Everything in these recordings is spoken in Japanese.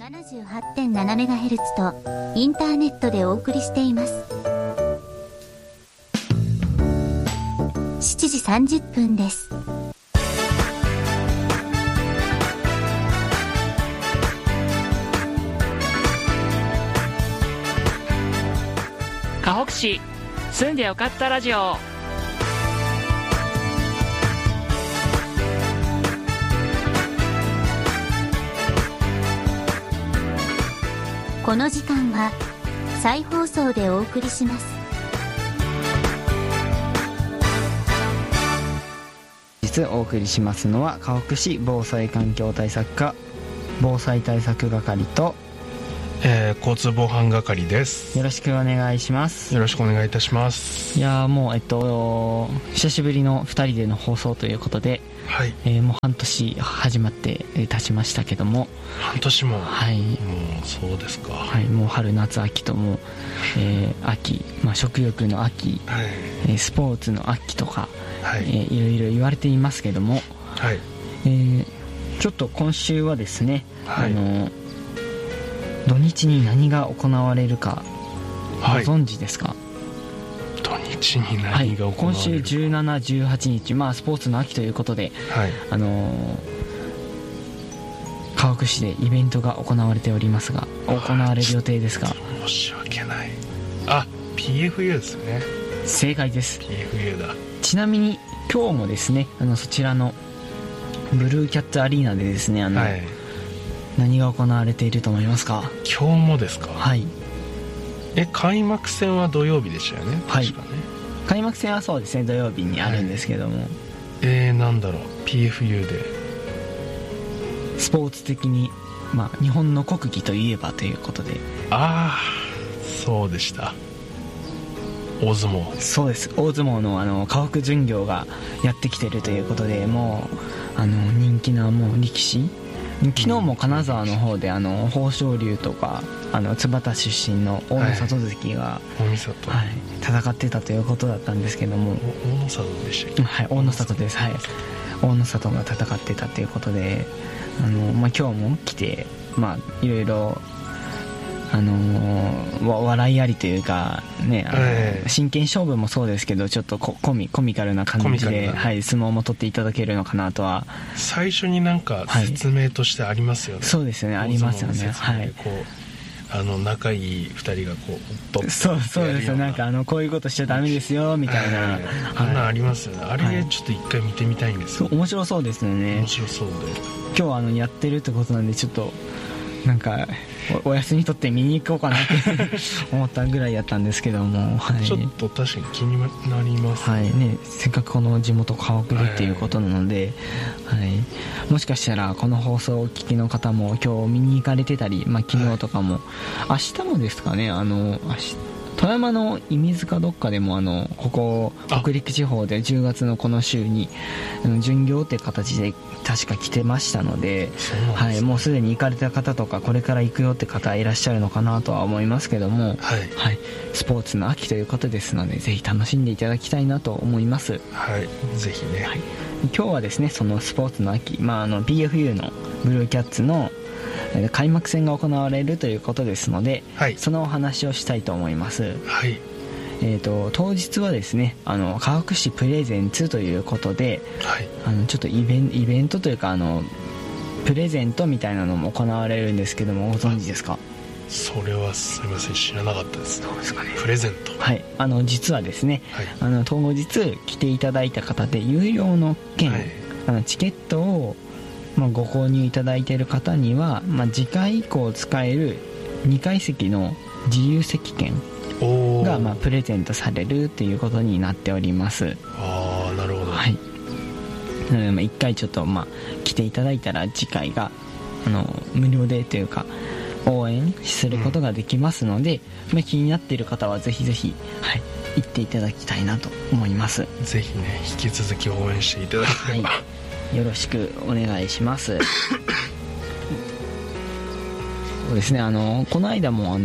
78.7MHz とインターネットでお送りしています。7時30分です。 河北市住んでよかったラジオ。 この時間は再放送でお送りします。 実お送りしますのは河北市防災環境対策課防災対策係と交通防犯係です。 よろしくお願いします。 よろしくお願いいたします。 いやもう久しぶりの2人での放送ということで、 はい、 もう半年始まって経ちましたけども。 半年も、 はい、 もうそうですか。 はい、もう春夏秋とも、秋、食欲の秋、 はい、 スポーツの秋とか、 はい、 いろいろ言われていますけども、 はい、 ちょっと今週はですね、 はい、 土日に何が行われるかごはい、 存知ですか？ 土日に何が行われるか、はい、 今週17、18日、スポーツの秋ということで、 はい、 河北市でイベントが行われておりますが、行われる予定ですが。 申し訳ない。PFU ですね。 正解です。 PFU だ。 ちなみに今日もですね、そちらのブルーキャッツアリーナでですね、 はい、 何が行われていると思いますか？ 今日もですか？ はい。 開幕戦は土曜日でしたよね。 はい、 確かね。 開幕戦はそうですね、土曜日にあるんですけども、 はい、なんだろう、 PFU でスポーツ的に、日本の国技といえばということで。 そうでした。大相撲。 そうです。大相撲の河北巡業がやってきてるということで、もう人気なもう力士、昨日も金沢の方で豊昇龍とか津幡出身の大野里関が、 大野里、 はい、戦ってたということだったんですけども。 大野里でしたっけ？ はい、大野里です。はい、大野里が戦ってたということで、今日も来て、いろいろ笑いありというかね、真剣勝負もそうですけど、ちょっとコミカルな感じで、はい、相撲も取っていただけるのかなとは。 最初になんか説明としてありますよね。 そうですよね、ありますよね。はい、 仲いい2人がそうですよ。なんかこういうことしちゃダメですよみたいな、 ありますよね。あれちょっと一回見てみたいんですよ。 面白そうですよね。 面白そうで、 今日やってるってことなんで、ちょっとなんかお休み取って見に行こうかなって思ったぐらいやったんですけども、はい、 ちょっと確かに気になりますね。 はいね、せっかくこの地元河北でっていうことなので、はい、もしかしたらこの放送をお聞きの方も今日見に行かれてたり、昨日とかも、明日もですかね、富山の射水かどっかでもここ北陸地方で10月のこの週に巡業って形で確か来てましたので、はい、もうすでに行かれた方とかこれから行くよって方いらっしゃるのかなとは思いますけども、 はいはい、スポーツの秋ということですので、ぜひ楽しんでいただきたいなと思います。 はい、ぜひね、 はい、今日はですね、そのスポーツの秋、PFU のブルーキャッツの開幕戦が行われるということですので、 はい、 そのお話をしたいと思います。 はい、 当日はですね、河北市プレゼンツということで、 はい、 ちょっとイベントというかプレゼントみたいなのも行われるんですけども、ご存知ですか？ それはすみません、知らなかったです。 そうですかね。 プレゼント、 はい、実はですね、 はい、 当日来ていただいた方で有料の券、はい、チケットをご購入いただいている方には、次回以降使える2階席の自由席券がプレゼントされるということになっております。 なるほど。 はい、1回ちょっと来ていただいたら次回が無料でというか応援することができますので、気になっている方はぜひぜひ、はい、行っていただきたいなと思います。 ぜひね、引き続き応援していただければ、 よろしくお願いしますそうですね、この間も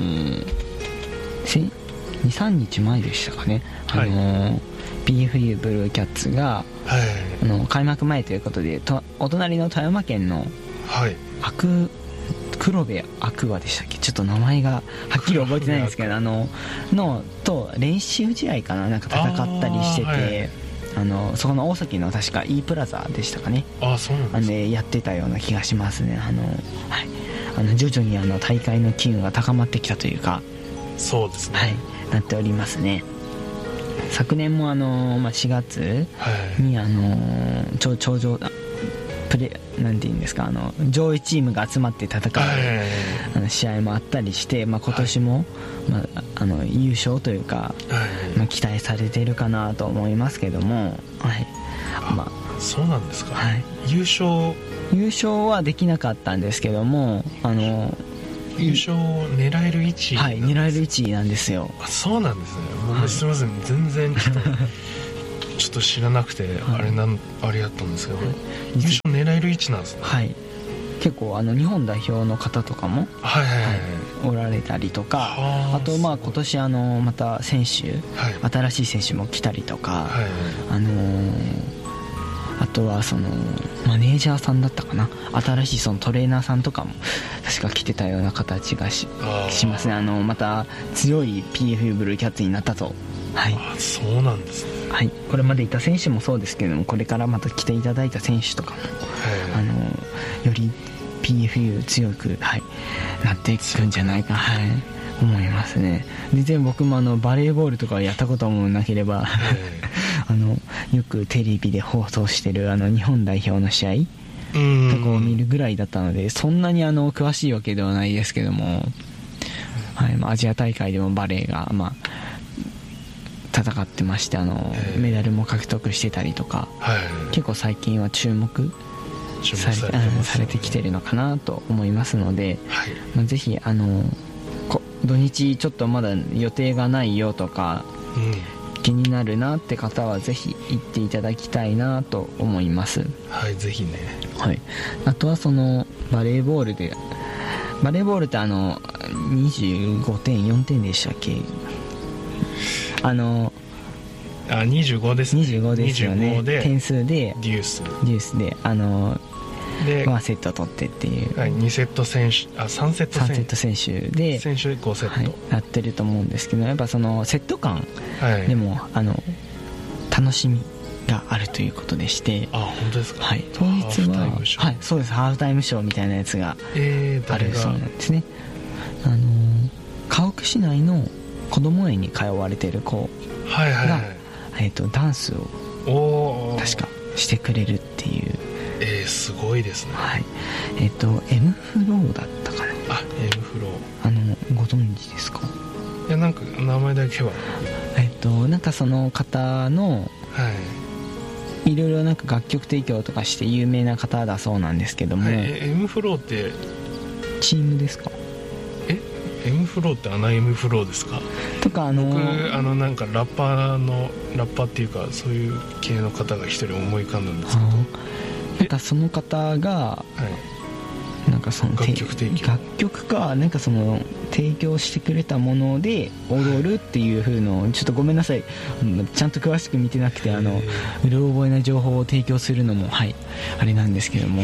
2,3 日前でしたかね、 はい、 PFU ブルーキャッツが、 はい、 開幕前ということでお隣の富山県の、 はい、 黒部アクアでしたっけ、ちょっと名前がはっきり覚えてないんですけど、と練習試合かな、なんか戦ったりしてて、そこの大崎の確か E プラザでしたかね、 そうなんですね、 やってたような気がしますね。徐々に大会の機運が高まってきたというか、 そうですね、 なっておりますね。昨年も4月に頂上なんていうんですか、上位チームが集まって戦う試合もあったりして、今年も、優勝というか、期待されているかなと思いますけども、 そうなんですか、優勝はできなかったんですけども、 優勝を狙える位置、 狙える位置なんですよ。 そうなんですね。僕すみません、全然ちょっと知らなくてあれやったんですけど、優勝狙える位置なんですね。 結構日本代表の方とかもおられたりとか、あと今年また選手、新しい選手も来たりとか、あとはマネージャーさんだったかな、新しいトレーナーさんとかも確か来てたような形が しますね。また強い PFU ブルーキャッツになったと。 そうなんですね。 これまでいた選手もそうですけども、これからまた来ていただいた選手とかも、より PFU 強く、なっていくんじゃないか、思いますね。全然僕もバレーボールとかやったこともなければよくテレビで放送してる日本代表の試合とかを見るぐらいだったので、そんなに詳しいわけではないですけども、アジア大会でもバレーが戦ってまして、メダルも獲得してたりとか、結構最近は注目されてきてるのかなと思いますので、ぜひ土日ちょっとまだ予定がないよとか、気になるなって方はぜひ行っていただきたいなと思います。 ぜひね。 あとはバレーボールって25点4点でしたっけ、 25ですね。 25ですよね。点数でデュースで1セット取ってっていう、 2セット選手3セット選手で 5セット、 やってると思うんですけど、やっぱセット感でも、楽しみがあるということでして、 本当ですか。 当日はそうです、ハーフタイムショーみたいなやつがあるそうなんですね。河北市内の子ども園に通われている子が、ダンスを確かしてくれるっていう、 すごいですね。 M フローだったかな。 M フローご存知ですか。 いや、なんか名前だけはなんかその方のいろいろなんか楽曲提供とかして有名な方だそうなんですけども、 M フローってチームですか。 M フローって M フローですかとか僕なんかラッパーっていうか、そういう系の方が一人思い浮かんだんですけど、 なんかその方が、なんか楽曲提供、 楽曲かなんか提供してくれたもので踊るっていう風の、ちょっとごめんなさい、ちゃんと詳しく見てなくて、うろ覚えな情報を提供するのもあれなんですけども、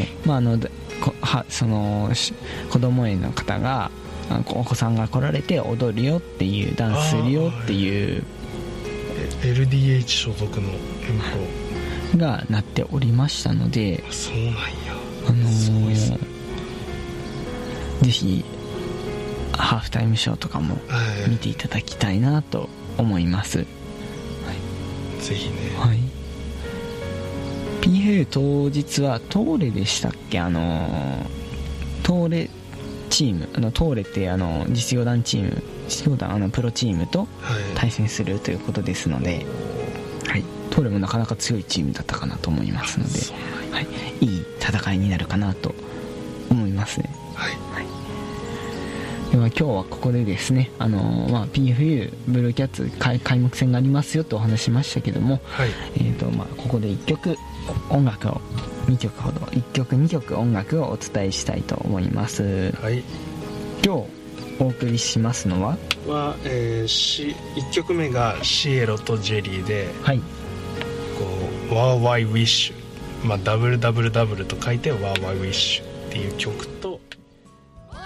子供園の方がお子さんが来られて踊るよっていう、ダンスするよっていう、 LDH 所属の M フローがなっておりましたので、 そうなんや、すごいですね。 ぜひハーフタイムショーとかも見ていただきたいなと思います。 ぜひね。 PFU 当日はトーレでしたっけ、トーレチーム、トーレって実業団チーム、実業団プロチームと対戦するということですので、トーレもなかなか強いチームだったかなと思いますので、いい戦いになるかなと思いますね。では今日はここでですね、PFU ブルーキャッツ開幕戦がありますよとお話しましたけども、ここで1曲音楽を2曲ほど1曲2曲音楽をお伝えしたいと思います。今日お送りしますのは 1曲目がシエロとジェリーで、ワーワイウィッシュ、WWW と書いてワーワイウィッシュっていう曲と、